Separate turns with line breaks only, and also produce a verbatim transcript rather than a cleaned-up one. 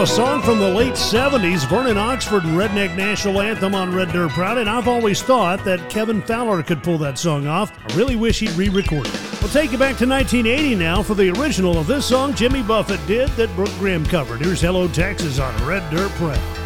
a song from the late seventies, Vernon Oxford and Redneck National Anthem on Red Dirt Proud, and I've always thought that Kevin Fowler could pull that song off. I really wish he'd re-record it. We'll take you back to nineteen eighty now for the original of this song Jimmy Buffett did that Brooke Graham covered. Here's Hello Texas on Red Dirt Proud.